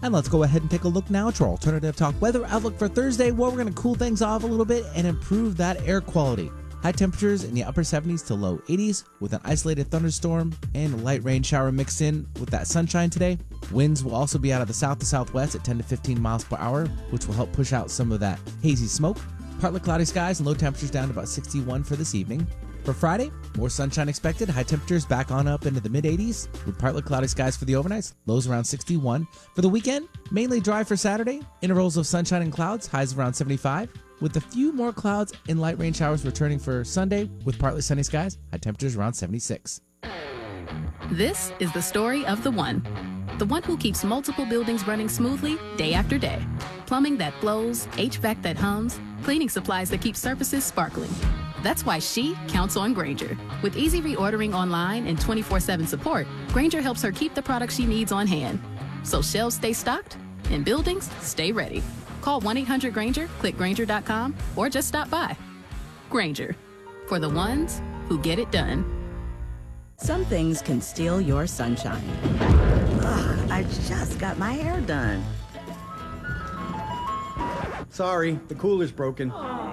And let's go ahead and take a look now at our Alternative Talk weather outlook for Thursday, where we're going to cool things off a little bit and improve that air quality. High temperatures in the upper seventies to low eighties with an isolated thunderstorm and a light rain shower mixed in with that sunshine today. Winds will also be out of the south to southwest at ten to fifteen miles per hour, which will help push out some of that hazy smoke. Partly cloudy skies and low temperatures down to about sixty-one for this evening. For Friday, more sunshine expected. High temperatures back on up into the mid eighties with partly cloudy skies for the overnights. Lows around sixty-one. For the weekend, mainly dry for Saturday. Intervals of sunshine and clouds. Highs around seventy-five. With a few more clouds and light rain showers returning for Sunday with partly sunny skies. High temperatures around seventy-six. This is the story of the one. The one who keeps multiple buildings running smoothly day after day. Plumbing that flows, H V A C that hums, cleaning supplies that keep surfaces sparkling. That's why she counts on Grainger. With easy reordering online and twenty-four seven support, Grainger helps her keep the products she needs on hand. So shelves stay stocked and buildings stay ready. Call one eight hundred Grainger, click Grainger dot com, or just stop by. Grainger, for the ones who get it done. Some things can steal your sunshine. Ugh, I just got my hair done. Sorry, the cooler's broken.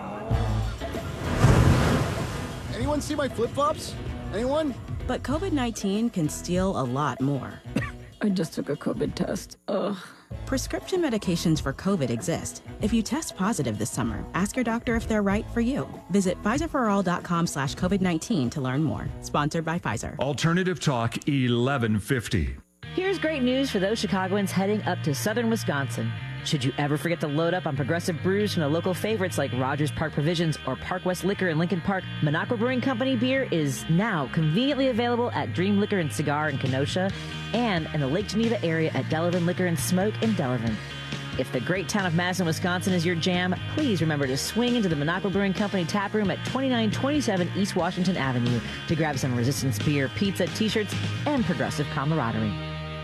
Anyone see my flip-flops? Anyone? But COVID nineteen can steal a lot more. I just took a COVID test. Ugh. Prescription medications for COVID exist. If you test positive this summer, ask your doctor if they're right for you. Visit Pfizer for all dot com slash COVID nineteen to learn more. Sponsored by Pfizer. Alternative Talk eleven fifty. Here's great news for those Chicagoans heading up to southern Wisconsin. Should you ever forget to load up on progressive brews from the local favorites like Rogers Park Provisions or Park West Liquor in Lincoln Park, Minocqua Brewing Company beer is now conveniently available at Dream Liquor and Cigar in Kenosha and in the Lake Geneva area at Delavan Liquor and Smoke in Delavan. If the great town of Madison, Wisconsin is your jam, please remember to swing into the Minocqua Brewing Company tap room at twenty-nine twenty-seven East Washington Avenue to grab some Resistance beer, pizza, t-shirts, and progressive camaraderie.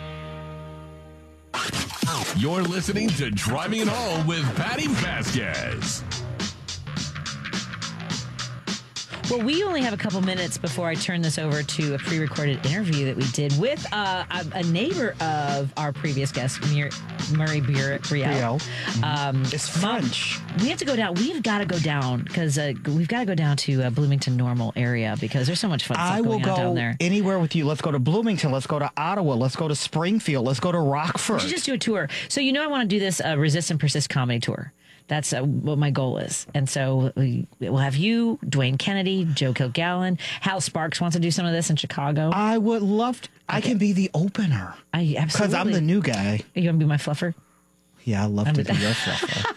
You're listening to Driving It Home with Patty Vasquez. Well, we only have a couple minutes before I turn this over to a pre-recorded interview that we did with uh, a, a neighbor of our previous guest, Mur- Murray Brielle. Brielle. Um, it's French. Mom, we have to go down. We've got to go down because uh, we've got to go down to uh, Bloomington Normal area because there's so much fun stuff I will going on down go there. anywhere with you. Let's go to Bloomington. Let's go to Ottawa. Let's go to Springfield. Let's go to Rockford. We should just do a tour. So you know I want to do this uh, Resist and Persist comedy tour. That's uh, what my goal is. And so we, we'll have you, Dwayne Kennedy, Joe Kilgallen. Hal Sparks wants to do some of this in Chicago. I would love to. I Okay. can be the opener. I absolutely. Because I'm the new guy. Are you going to be my fluffer? Yeah, I love I'm to a- be your fluffer.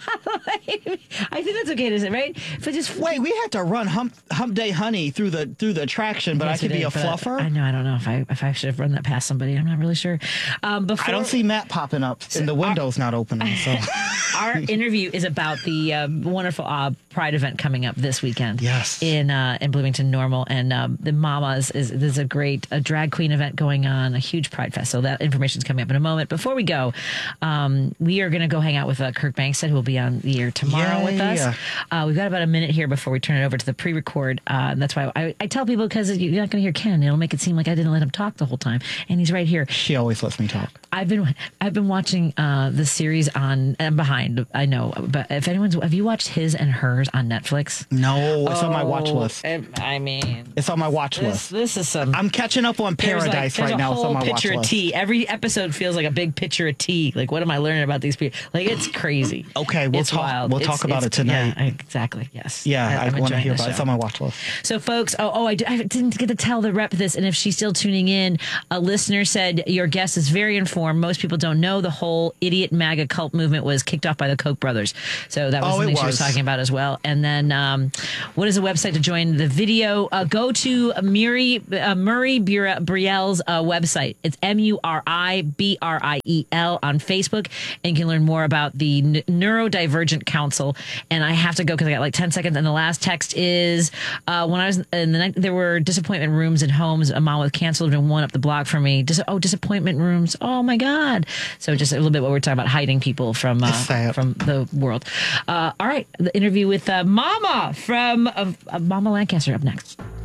I think that's okay to say, right? But just Wait, we had to run Hump Hump Day Honey through the through the attraction, but Yes, I could we be did, a but fluffer. I know. I don't know if I if I should have run that past somebody. I'm not really sure. Um, before I don't see Matt popping up, and the window's not opening. So our interview is about the uh, wonderful uh, Pride event coming up this weekend. Yes, in uh, in Bloomington Normal, and um, the Mamas is there's a great a drag queen event going on, a huge Pride fest. So that information is coming up in a moment. Before we go, um, we are going to go hang out with uh, Kirk Bankstead, who will be on the air tomorrow Yeah, with us. yeah. Uh, we've got about a minute here before we turn it over to the pre-record. Uh, and that's why I, I tell people because you're not going to hear Ken. It'll make it seem like I didn't let him talk the whole time, and he's right here. She always lets me talk. I've been I've been watching uh, the series on. I'm behind. I know, but if anyone's have you watched His and Hers on Netflix? No, it's on my watch Oh, list. I mean, It's on my watch this, list. This is some. I'm catching up on There's like- Paradise there's right a now. It's whole on my watch picture of list. tea. Every episode feels like a big picture of tea. Like, what am I learning about these people? Like, it's crazy. Okay, we'll It's talk. wild. We'll It's- talk about it's- it tonight. Yeah, exactly. Yes. Yeah, I, I'm want to enjoying hear the about it. It's show. on my watch list. So, folks, oh, oh I, d- I didn't get to tell the rep this, and if she's still tuning in, a listener said your guest is very informed. Most people don't know the whole idiot MAGA cult movement was kicked off by the Koch brothers. So that was Oh, something it she was was. talking about as well. And then, um, what is the website to join the video? Uh, go to Murray uh, Murray Bure- Brielle's uh, website. It's M U R I B R I E L on Facebook, and you can learn more about the N- Neurodivergent Council. And I have to go because I got like ten seconds. And the last text is uh, when I was in the night, there were disappointment rooms in homes. A mom with cancer lived in one up the block from me. Dis- oh, disappointment rooms. Oh my God. So just a little bit what we're talking about, hiding people from uh, from the world. Uh, all right, the interview with uh, Mama from uh, uh, Mama Lancaster up next.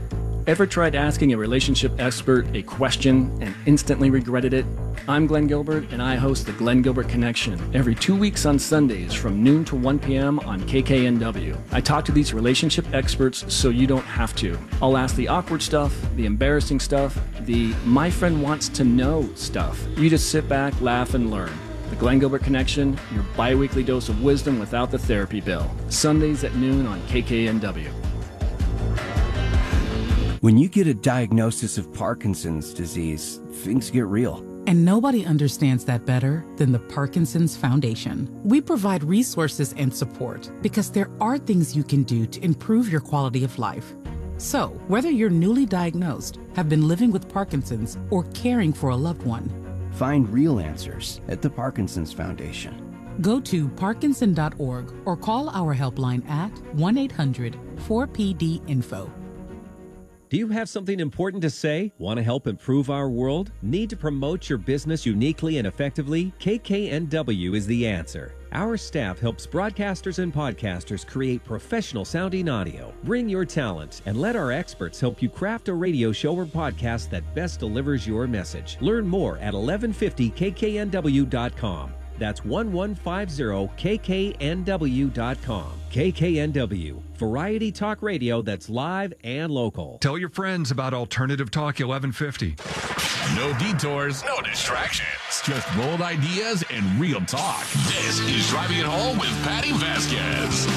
Ever tried asking a relationship expert a question and instantly regretted it? I'm Glenn Gilbert, and I host the Glenn Gilbert Connection every two weeks on Sundays from noon to one p.m. on K K N W. I talk to these relationship experts so you don't have to. I'll ask the awkward stuff, the embarrassing stuff, the my friend wants to know stuff. You just sit back, laugh, and learn. The Glenn Gilbert Connection, your bi-weekly dose of wisdom without the therapy bill. Sundays at noon on K K N W. When you get a diagnosis of Parkinson's disease, things get real. And nobody understands that better than the Parkinson's Foundation. We provide resources and support because there are things you can do to improve your quality of life. So, whether you're newly diagnosed, have been living with Parkinson's, or caring for a loved one, find real answers at the Parkinson's Foundation. Go to parkinson dot org or call our helpline at one eight hundred four P D info. Do you have something important to say? Want to help improve our world? Need to promote your business uniquely and effectively? K K N W is the answer. Our staff helps broadcasters and podcasters create professional sounding audio. Bring your talent and let our experts help you craft a radio show or podcast that best delivers your message. Learn more at eleven fifty K K N W dot com. That's eleven fifty K K N W dot com. K K N W, variety talk radio that's live and local. Tell your friends about Alternative Talk eleven fifty. No detours, no distractions. Just bold ideas and real talk. This is Driving It Home with Patty Vasquez.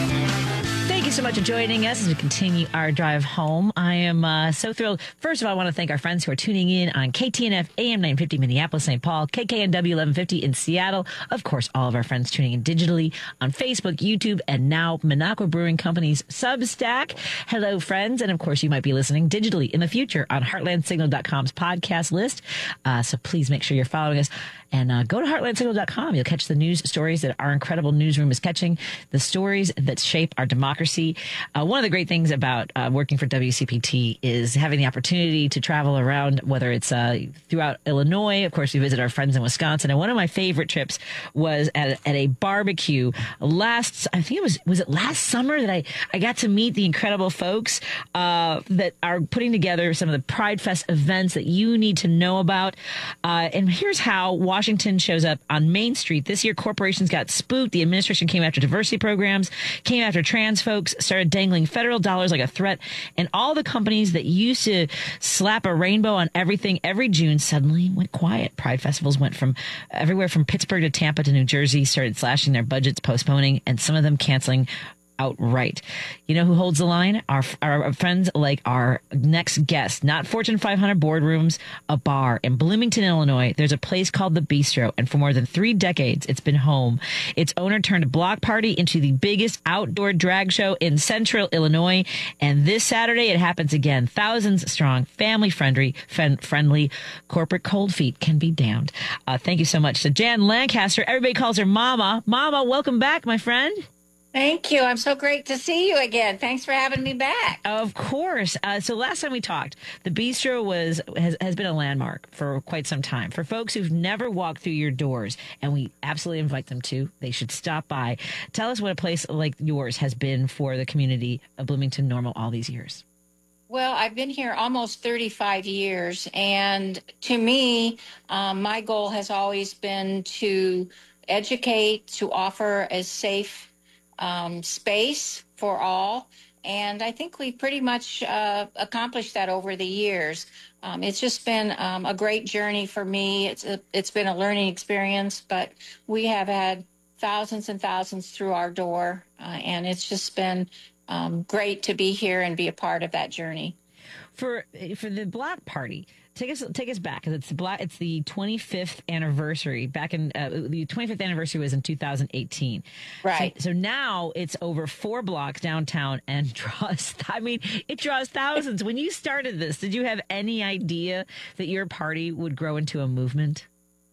Thank you so much for joining us as we continue our drive home. I am uh, so thrilled. First of all, I want to thank our friends who are tuning in on K T N F A M nine fifty Minneapolis, Saint Paul, K K N W eleven fifty in Seattle. Of course, all of our friends tuning in digitally on Facebook, YouTube, and now Minocqua Brewing Company's Substack. Hello, friends. And of course, you might be listening digitally in the future on heartland signal dot com's podcast list. Uh, so please make sure you're following us. And uh, go to heartland signal dot com. You'll catch the news stories that our incredible newsroom is catching, the stories that shape our democracy. Uh, one of the great things about uh, working for W C P T is having the opportunity to travel around, whether it's uh, throughout Illinois. Of course, we visit our friends in Wisconsin. And one of my favorite trips was at, at a barbecue last, I think it was, was it last summer that I, I got to meet the incredible folks uh, that are putting together some of the Pride Fest events that you need to know about. Uh, and here's how Washington shows up on Main Street. This year, corporations got spooked. The administration came after diversity programs, came after trans folks, started dangling federal dollars like a threat. And all the companies that used to slap a rainbow on everything every June suddenly went quiet. Pride festivals went from everywhere from Pittsburgh to Tampa to New Jersey, started slashing their budgets, postponing, and some of them canceling outright. You know who holds the line? Our, our friends like our next guest. Not Fortune five hundred boardrooms, a bar in Bloomington, Illinois. There's a place called The Bistro, and for more than three decades, it's been home. Its owner turned a block party into the biggest outdoor drag show in central Illinois, and this Saturday it happens again. Thousands strong, family-friendly, friendly, corporate cold feet can be damned. Uh, thank you so much to Jan Lancaster. Everybody calls her Mama. Mama, welcome back, my friend. Thank you. I'm so great to see you again. Thanks for having me back. Of course. Uh, so last time we talked, the Bistro was has, has been a landmark for quite some time. For folks who've never walked through your doors, and we absolutely invite them to, they should stop by. Tell us what a place like yours has been for the community of Bloomington Normal all these years. Well, I've been here almost thirty-five years, and to me, um, my goal has always been to educate, to offer a safe Um, space for all, and I think we pretty much uh, accomplished that over the years. Um, it's just been um, a great journey for me. It's a, it's been a learning experience, but we have had thousands and thousands through our door, uh, and it's just been um, great to be here and be a part of that journey. For for the block party, take us take us back, because it's the black it's the twenty-fifth anniversary. Back in uh, the twenty-fifth anniversary was in two thousand eighteen. Right. So, so now it's over four blocks downtown and draws. I mean, it draws thousands. When you started this, did you have any idea that your party would grow into a movement?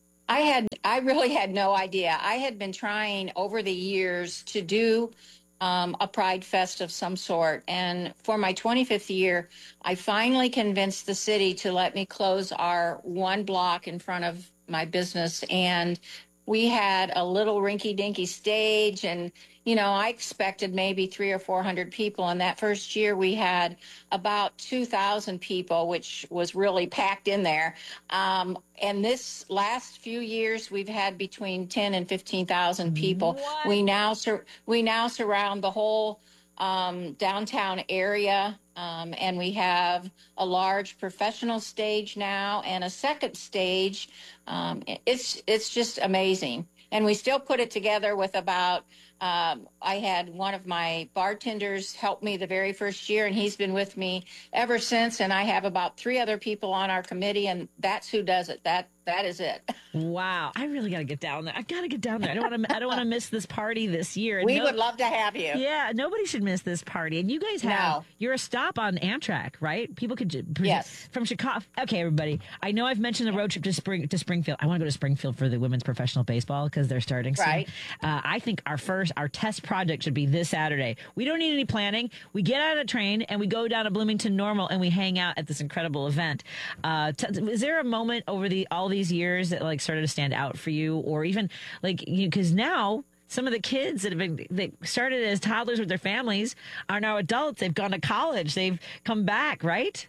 I had I really had no idea. I had been trying over the years to do Um, a Pride Fest of some sort. And for my twenty-fifth year, I finally convinced the city to let me close our one block in front of my business and we had a little rinky-dinky stage, and you know, I expected maybe three or four hundred people. And that first year, we had about two thousand people, which was really packed in there. Um, and this last few years, we've had between ten and fifteen thousand people. What? We now sur- we now surround the whole um, downtown area. Um, and we have a large professional stage now and a second stage. Um, it's it's just amazing. And we still put it together with about, um, I had one of my bartenders help me the very first year, and he's been with me ever since. And I have about three other people on our committee, and that's who does it. That That is it. Wow. I really got to get down there. I got to get down there. I don't want to I don't want to miss this party this year. We no, would love to have you. Yeah, nobody should miss this party. And you guys have, No. you're a stop on Amtrak, right? People could ju- Yes. from Chicago. Okay, everybody. I know I've mentioned the road trip to Spring to Springfield. I want to go to Springfield for the women's professional baseball because they're starting soon. Right. Uh, I think our first, our test project should be this Saturday. We don't need any planning. We get out of the train and we go down to Bloomington Normal and we hang out at this incredible event. Uh, t- is there a moment over the all these years that like started to stand out for you, or even like you? Because now some of the kids that have been that started as toddlers with their families are now adults. They've gone to college. They've come back, right?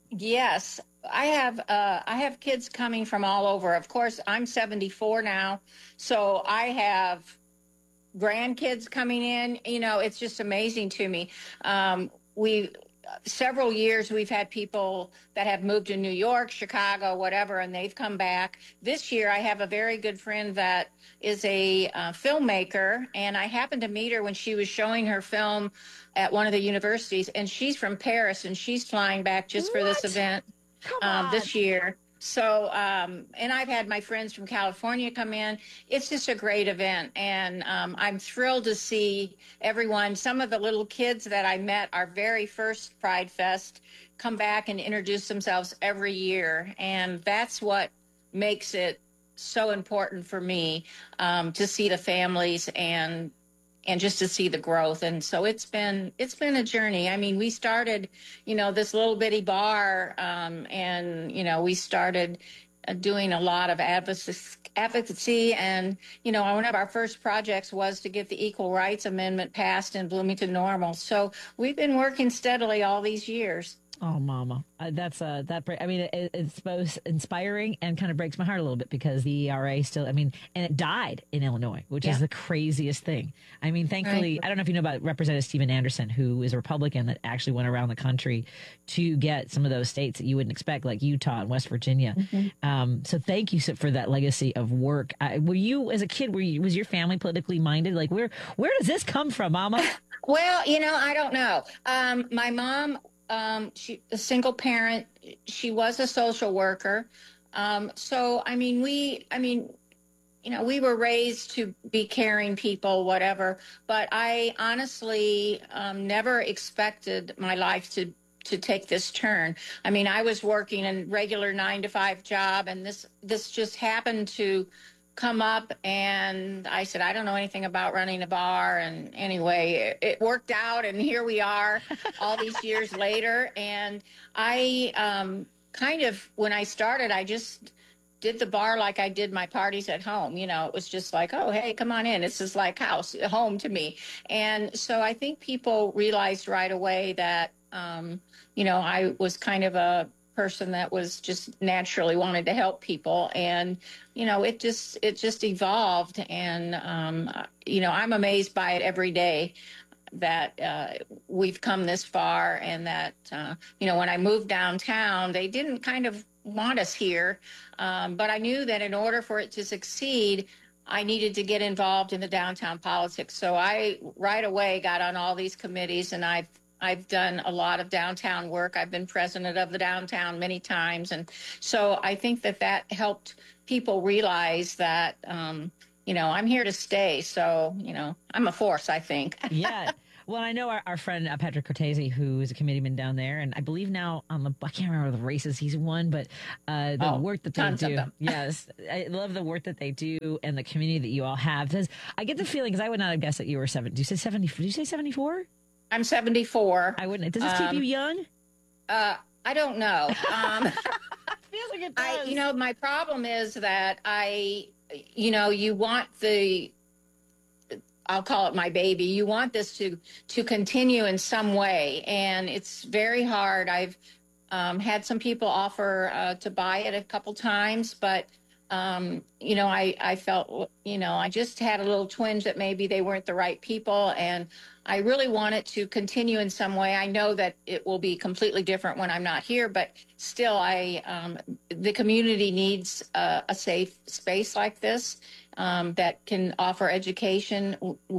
Yes, I have. Uh, I have kids coming from all over. Of course, I'm seventy-four now, so I have grandkids coming in. You know, it's just amazing to me. Um, we several years we've had people that have moved to New York, Chicago, whatever, and they've come back. This year, I have a very good friend that is a uh, filmmaker, and I happened to meet her when she was showing her film at one of the universities, and she's from Paris, and she's flying back just for this event um, this year. So, um, and I've had my friends from California come in. It's just a great event, and um, I'm thrilled to see everyone. Some of the little kids that I met our very first Pride Fest come back and introduce themselves every year, and that's what makes it so important for me, um, to see the families and and just to see the growth. And so it's been it's been a journey. I mean, we started, you know, this little bitty bar, um, and, you know, we started uh, doing a lot of advocacy, advocacy. And, you know, one of our first projects was to get the Equal Rights Amendment passed in Bloomington Normal. So we've been working steadily all these years. Oh, Mama, uh, that's uh, that. Break, I mean, it, it's both inspiring and kind of breaks my heart a little bit because the E R A still. I mean, and it died in Illinois, which Yeah. is the craziest thing. I mean, thankfully, Right. I don't know if you know about Representative Steven Anderson, who is a Republican that actually went around the country to get some of those states that you wouldn't expect, like Utah and West Virginia. Mm-hmm. Um, so thank you so- for that legacy of work. Uh, were you, as a kid, were you, was your family politically minded? Like, where where does this come from, Mama? Well, you know, I don't know. Um, my mom, um, she a single parent. She was a social worker. Um, so, I mean, we, I mean, you know, we were raised to be caring people, whatever. But I honestly um, never expected my life to to take this turn. I mean, I was working a regular nine to five job, and this this just happened to come up, and I said, I don't know anything about running a bar. And anyway, it, it worked out, and here we are all these years later. And I um, kind of, when I started, I just did the bar like I did my parties at home. You know, it was just like, oh, hey, come on in. This is like house, home to me. And so I think people realized right away that, um, you know, I was kind of a person that was just naturally wanted to help people. And, you know, it just, it just evolved. And, um, you know, I'm amazed by it every day that uh, we've come this far, and that, uh, you know, when I moved downtown, they didn't kind of want us here. Um, but I knew that in order for it to succeed, I needed to get involved in the downtown politics. So I right away got on all these committees, and I've I've done a lot of downtown work. I've been president of the downtown many times. And so I think that that helped people realize that, um, you know, I'm here to stay. So, you know, I'm a force, I think. Yeah. Well, I know our, our friend uh, Patrick Cortese, who is a committeeman down there, and I believe now on the, I can't remember the races he's won, but uh, the Oh, work that they tons of do. them. Yes. I love the work that they do and the community that you all have. Does, I get the feeling, because I would not have guessed that you were seven. Do you say seventy? Did you say seventy-four? I'm seventy-four. I wouldn't. Does this keep Um, you young? Uh, I don't know. Um, Feels like it I, does. you know, my problem is that I you know, you want the, I'll call it my baby. You want this to to continue in some way, and it's very hard. I've um, had some people offer uh, to buy it a couple times, but um, you know, I I felt, you know, I just had a little twinge that maybe they weren't the right people, and I really want it to continue in some way. I know that it will be completely different when I'm not here, but still, I um, the community needs a, a safe space like this. Um, that can offer education.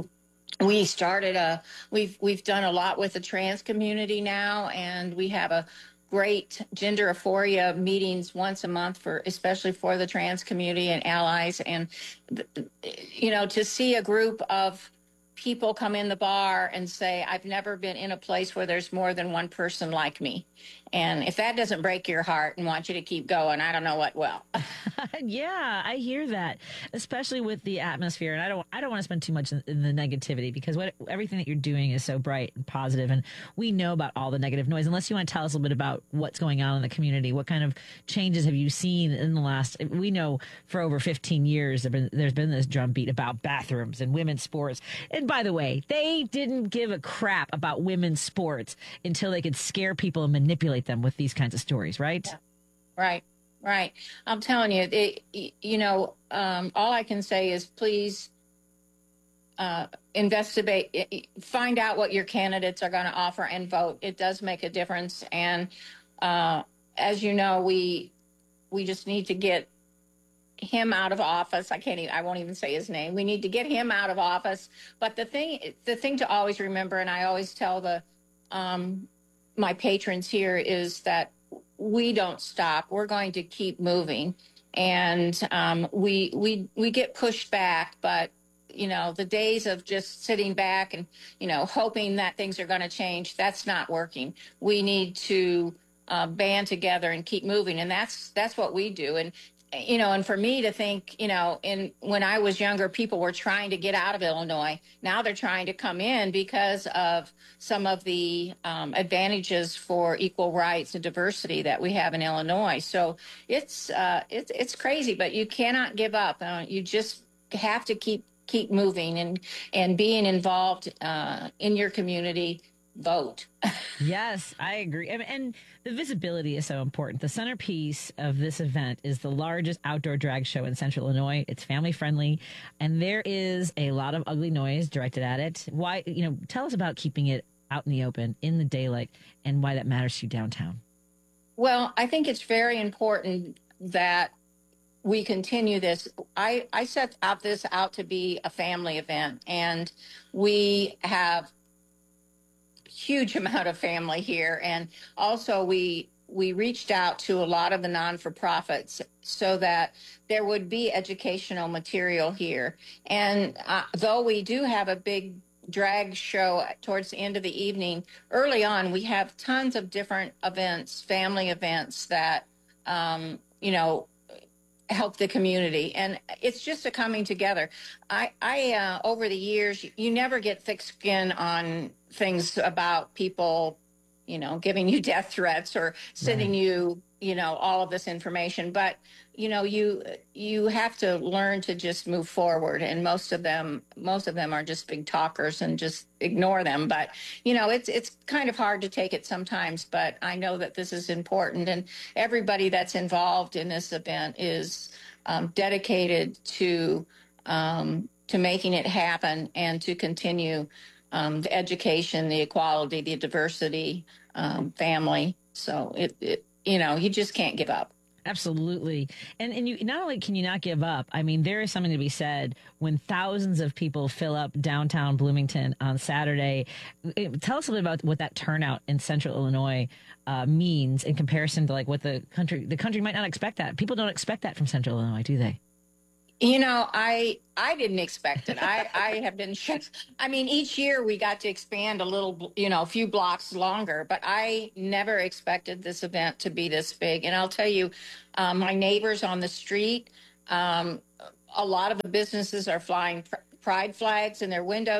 We started a, we've we've done a lot with the trans community now, and we have a great gender aphoria meetings once a month for, especially for the trans community and allies. And, you know, to see a group of people come in the bar and say, I've never been in a place where there's more than one person like me. And if that doesn't break your heart and want you to keep going, I don't know what will. Yeah, I hear that, especially with the atmosphere. And I don't, I don't want to spend too much in, in the negativity, because what everything that you're doing is so bright and positive, and we know about all the negative noise. Unless you want to tell us a little bit about what's going on in the community, what kind of changes have you seen in the last? We know for over fifteen years there's been, there's been this drumbeat about bathrooms and women's sports. And by the way, they didn't give a crap about women's sports until they could scare people and manipulate them with these kinds of stories, right? Yeah. Right, right. I'm telling you, it, you know, um, all I can say is please uh, investigate, find out what your candidates are going to offer and vote. It does make a difference. And uh, as you know, we we just need to get him out of office. I can't even, I won't even say his name. We need to get him out of office. But the thing, the thing to always remember, and I always tell the um, my patrons here, is that we don't stop. We're going to keep moving, and um, we we we get pushed back. But you know, the days of just sitting back and you know hoping that things are going to change, that's not working. We need to uh, band together and keep moving, and that's that's what we do. And you know, and for me to think, you know, in when I was younger, people were trying to get out of Illinois. Now they're trying to come in because of some of the um, advantages for equal rights and diversity that we have in Illinois. So it's uh, it's it's crazy, but you cannot give up. Uh, you just have to keep keep moving and and being involved uh, in your community. Vote. Yes, I agree. And, and the visibility is so important. The centerpiece of this event is the largest outdoor drag show in Central Illinois. It's family friendly, and there is a lot of ugly noise directed at it. Why, you know, tell us about keeping it out in the open, in the daylight, and why that matters to you downtown. Well, I think it's very important that we continue this. I, I set out this out to be a family event, and we have huge amount of family here. And also we we reached out to a lot of the non-for-profits so that there would be educational material here. And uh, though we do have a big drag show towards the end of the evening, early on we have tons of different events, family events that, um, you know, help the community. And it's just a coming together. I, I uh, over the years, you never get thick skin on things about people, you know, giving you death threats or sending right. you, you know, all of this information. But, you know, you you have to learn to just move forward. And most of them, most of them are just big talkers and just ignore them. But, you know, it's it's kind of hard to take it sometimes. But I know that this is important. And everybody that's involved in this event is um, dedicated to um, to making it happen and to continue Um, the education, the equality, the diversity, um, family. So it, it, you know, you just can't give up. Absolutely. And and you not only can you not give up, I mean, there is something to be said when thousands of people fill up downtown Bloomington on Saturday. Tell us a little about what that turnout in Central Illinois uh, means in comparison to like what the country, the country might not expect that. People don't expect that from Central Illinois, do they? You know, I I didn't expect it. I, I have been shocked. I mean, each year we got to expand a little, you know, a few blocks longer, but I never expected this event to be this big. And I'll tell you, um, my neighbors on the street, um, a lot of the businesses are flying pr- pride flags in their windows. They're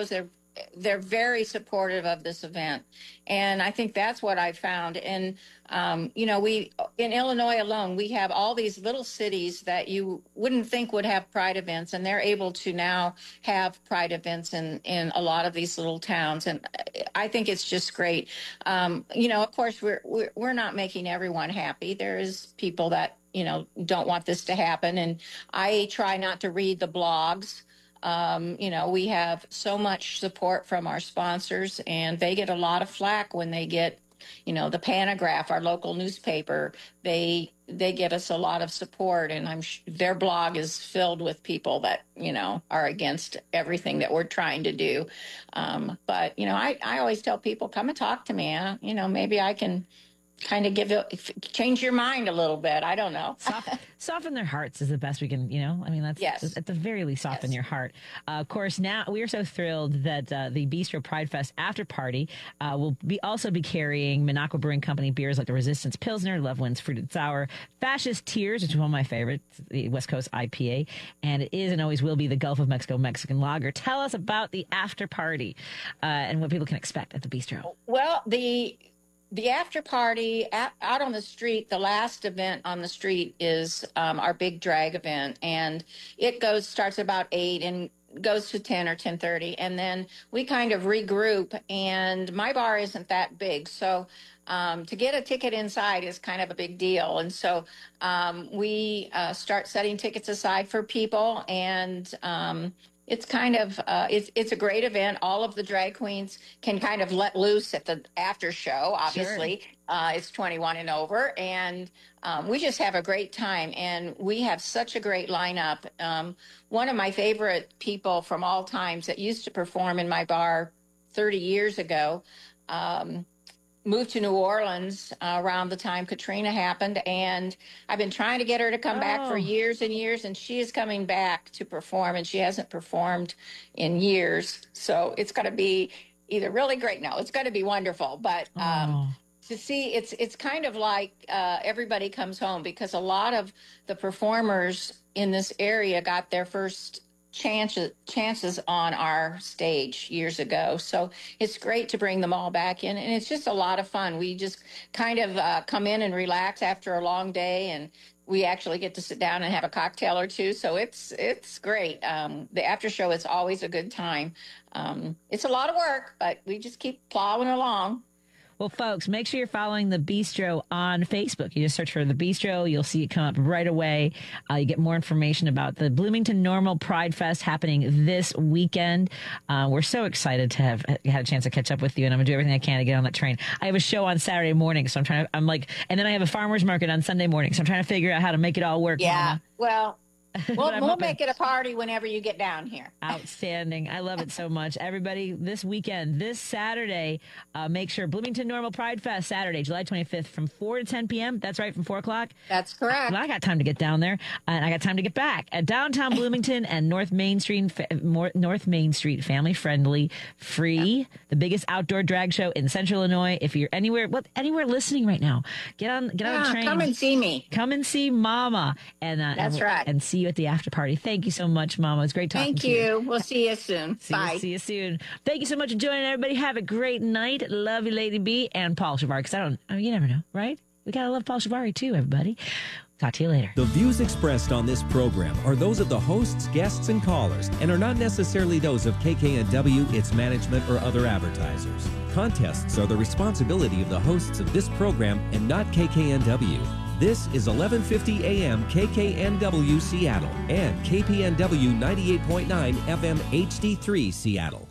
they're very supportive of this event. And I think that's what I found. And, um, you know, we, in Illinois alone, we have all these little cities that you wouldn't think would have Pride events, and they're able to now have Pride events in, in a lot of these little towns. And I think it's just great. Um, you know, of course, we're, we're, we're not making everyone happy. There is people that, you know, don't want this to happen. And I try not to read the blogs. Um, you know, we have so much support from our sponsors, and they get a lot of flack when they get, you know, the Panagraph, our local newspaper. They they give us a lot of support, and I'm sh- their blog is filled with people that, you know, are against everything that we're trying to do. Um, but you know, I I always tell people, come and talk to me. Uh, you know, maybe I can kind of give it, change your mind a little bit. I don't know. Soften, soften their hearts is the best we can, you know, I mean, that's yes. at the very least, soften yes. your heart. Uh, of course, now we are so thrilled that uh, the Bistro Pride Fest after party uh, will be also be carrying Minocqua Brewing Company beers like the Resistance Pilsner, Love Wins Fruited Sour, Fascist Tears, which is one of my favorites, the West Coast I P A, and it is and always will be the Gulf of Mexico Mexican Lager. Tell us about the after party uh, and what people can expect at the Bistro. Well, the The after party at, out on the street, the last event on the street is um, our big drag event, and it goes starts about eight and goes to ten or ten thirty, and then we kind of regroup. And my bar isn't that big, so um, to get a ticket inside is kind of a big deal. And so um, we uh, start setting tickets aside for people, and um, It's kind of, uh, it's it's a great event. All of the drag queens can kind of let loose at the after show, obviously. Sure. Uh, it's twenty-one and over. And um, we just have a great time. And we have such a great lineup. Um, one of my favorite people from all times that used to perform in my bar thirty years ago, um, moved to New Orleans uh, around the time Katrina happened, and I've been trying to get her to come oh. back for years and years, and she is coming back to perform, and she hasn't performed in years. So it's going to be either really great. No, it's going to be wonderful. But um, oh. to see, it's it's kind of like uh, everybody comes home, because a lot of the performers in this area got their first chances chances on our stage years ago. So it's great to bring them all back in, and it's just a lot of fun. We just kind of uh, come in and relax after a long day, and we actually get to sit down and have a cocktail or two. So it's it's great. Um, the after show is always a good time. Um, it's a lot of work, but we just keep plowing along. Well, folks, make sure you're following the Bistro on Facebook. You just search for the Bistro. You'll see it come up right away. Uh, you get more information about the Bloomington Normal Pride Fest happening this weekend. Uh, we're so excited to have had a chance to catch up with you, and I'm going to do everything I can to get on that train. I have a show on Saturday morning, so I'm trying to, I'm like, and then I have a farmer's market on Sunday morning, so I'm trying to figure out how to make it all work. Yeah, Mama. well... We'll, we'll make it a party whenever you get down here. Outstanding. I love it so much. Everybody, this weekend, this Saturday, uh, make sure Bloomington Normal Pride Fest, Saturday, July twenty-fifth, from four to ten p.m. That's right, from four o'clock. That's correct. Well, I got time to get down there, and I got time to get back. At downtown Bloomington and North Main Street, North Main Street, family friendly, free, yeah. The biggest outdoor drag show in Central Illinois. If you're anywhere, what anywhere listening right now, get on, get yeah, on the train. Come and see me. Come and see Mama, and uh, that's and, right, and see you at the after party. Thank you so much, Mama. It's great talking Thank to you. Thank you. We'll see you soon. See Bye. You, see you soon. Thank you so much for joining, everybody. Have a great night. Love you, Lady B, and Paul Shivari, because I don't, I mean, you never know, right? We got to love Paul Shivari, too, everybody. Talk to you later. The views expressed on this program are those of the hosts, guests, and callers, and are not necessarily those of K K N W, its management, or other advertisers. Contests are the responsibility of the hosts of this program and not K K N W. This is eleven fifty A M K K N W Seattle and K P N W ninety-eight point nine F M H D three Seattle.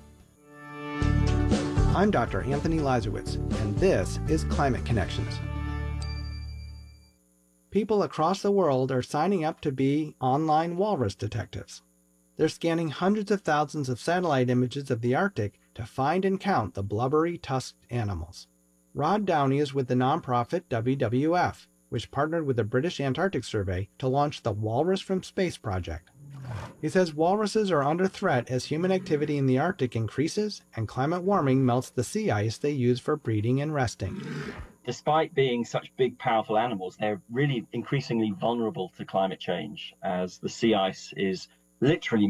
I'm Doctor Anthony Lazarowitz, and this is Climate Connections. People across the world are signing up to be online walrus detectives. They're scanning hundreds of thousands of satellite images of the Arctic to find and count the blubbery tusked animals. Rod Downey is with the nonprofit W W F, which partnered with the British Antarctic Survey to launch the Walrus from Space project. He says walruses are under threat as human activity in the Arctic increases and climate warming melts the sea ice they use for breeding and resting. Despite being such big, powerful animals, they're really increasingly vulnerable to climate change, as the sea ice is literally